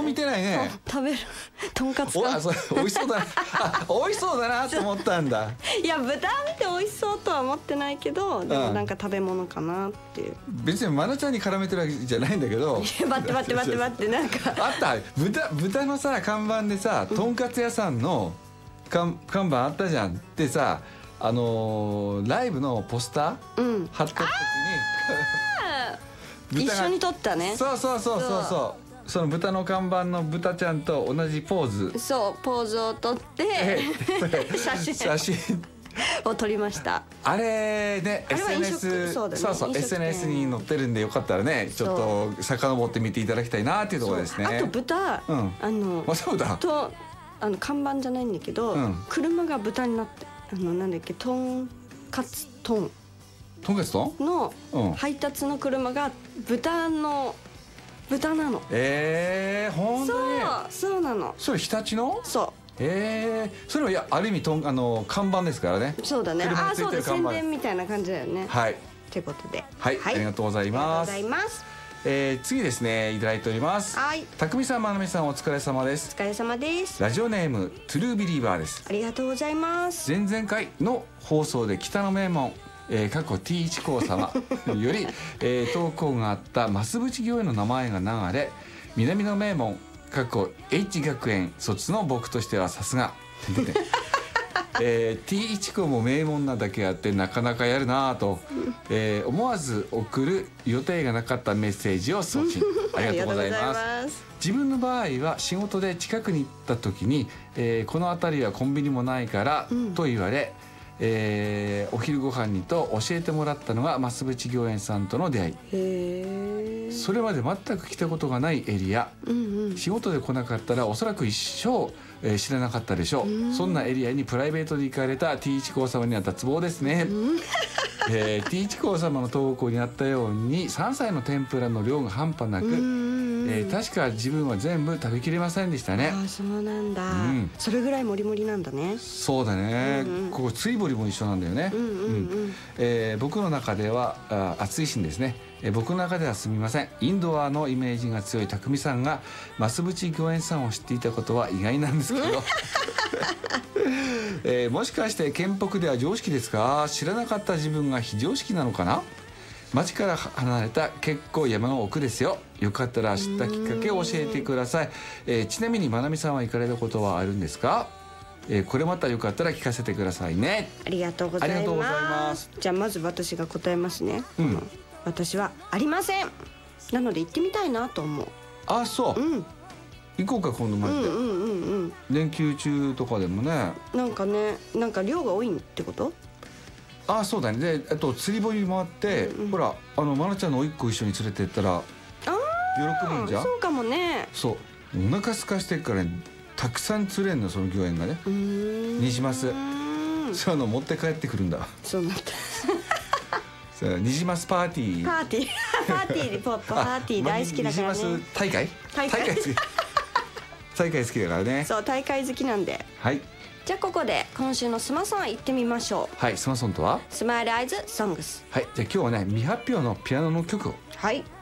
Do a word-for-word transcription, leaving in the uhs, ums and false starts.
見てないね。 食べるとんかつか。 おあそれ美味しそうだなあ美味しそうだなと思ったんだ。 いや豚見て美味しそうとは思ってないけど、でもなんか食べ物かなっていう。 別にマナちゃんに絡めてるわけじゃないんだけど。 いや待って待って待って待ってなんかあった豚豚のさ看板でさとんかつ屋さんの看看板あったじゃんってさ、あのー、ライブのポスター、うん、貼った時に一緒に撮ったね。 そうそうそうそうそう、その豚の看板の豚ちゃんと同じポーズ、 そうポーズを撮って写真写真を撮りました。 あれね エスエヌエス そうだね、そうそう エスエヌエス に載ってるんでよかったらねちょっと遡って見ていただきたいなっていうところですね。 あと豚、うん、あのまた豚とあの看板じゃないんだけど、うん、車が豚になってあのなんだっけとんかつとんとんかつとんの配達の車が豚の豚なの。 ええー、本当にそうそうなの。 それ日立のそうええー、それはいやある意味とんあの看板ですからね。 そうだね。ああそうだ宣伝みたいな感じだよね。 はいってことで、 はい、はい、ありがとうございます。 ありがとうございます。 えー、次ですねいただいております。はい。たくみさんまなみさんお疲れ様です。 お疲れ様です。 ラジオネームトゥルービリーバーです。 ありがとうございます。 前々回の放送で北の名門、えー、過去 ティーいち 校様より、えー、投稿があった増渕行園の名前が流れ、南の名門過去 H 学園卒の僕としてはさすがえー、ティーいち 校も名門なだけあってなかなかやるなぁと、えー、思わず送る予定がなかったメッセージを送信ありがとうございます。自分の場合は仕事で近くに行った時に、えー、この辺りはコンビニもないから、うん、と言われ、えー、お昼ご飯にと教えてもらったのが増渕行園さんとの出会い。へー。それまで全く来たことがないエリア、うんうん、仕事で来なかったらおそらく一生、えー、知らなかったでしょう。うん、そんなエリアにプライベートで行かれた ティーいち 校様には脱帽ですね。うんえー、ティーいち 校様の投稿にあったようにさんさいの天ぷらの量が半端なく、えー、確か自分は全部食べきれませんでしたね。 ああそうなんだ、うん、それぐらいモリモリなんだね。 そうだね、うんうん、ここ釣り堀も一緒なんだよね。僕の中ではあ暑いシーンですね、えー、僕の中ではすみませんインドアのイメージが強いたくみさんが増渕行園さんを知っていたことは意外なんですけどえー、もしかして県北では常識ですか？知らなかった自分が非常識なのかな？町から離れた結構山の奥ですよ。よかったら知ったきっかけを教えてください。えー、ちなみにまなみさんは行かれたことはあるんですか？えー、これまたよかったら聞かせてくださいね。 ありがとうございます。ありがとうございます。じゃあまず私が答えますね。うん、私はありません。なので行ってみたいなと思う。 あ、そう。うん。行こうか今度マジで。うんうんうんうん。連休中とかでもね。 なんかね、なんか量が多いってこと？ ああそうだね。で、あと釣り堀もあって、うんうん、ほらあのまなちゃんの甥っ子一緒に連れてったら喜ぶんじゃん。 そうかもね。 そう。お腹空かしてるからね、たくさん釣れんのその漁園がね。ニジマス。そういうの持って帰ってくるんだ。 そうなんだ。 ニジマスパーティー。 パーティーパーティーパーティー大好きだからね。ニジマス大会？ 大会好き。 大会好きだからね。 そう大会好きなんで。 はい。 じゃあここで今週のスマソン行ってみましょう。 はい、スマソンとはスマイルアイズソングス。 はい、じゃあ今日はね未発表のピアノの曲をはい